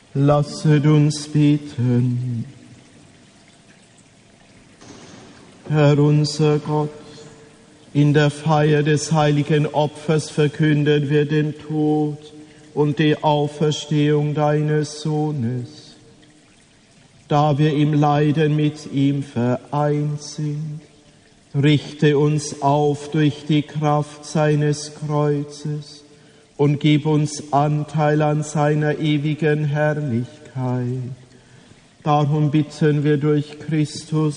Lasset uns beten. Herr unser Gott, in der Feier des heiligen Opfers verkünden wir den Tod und die Auferstehung deines Sohnes. Da wir im Leiden mit ihm vereint sind, richte uns auf durch die Kraft seines Kreuzes und gib uns Anteil an seiner ewigen Herrlichkeit. Darum bitten wir durch Christus,